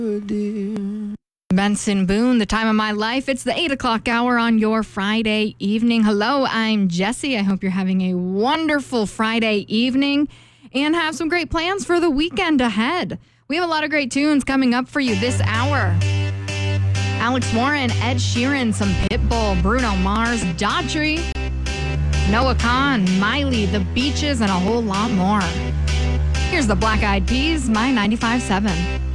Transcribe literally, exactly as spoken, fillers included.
Benson Boone, The Time of My Life. It's the eight o'clock hour on your Friday evening. Hello, I'm Jesse. I hope you're having a wonderful Friday evening and have some great plans for the weekend ahead. We have a lot of great tunes coming up for you this hour. Alex Warren, Ed Sheeran, some Pitbull, Bruno Mars, Daughtry, Noah Kahan, Miley, The Beaches, and a whole lot more. Here's the Black Eyed Peas, My ninety-five point seven.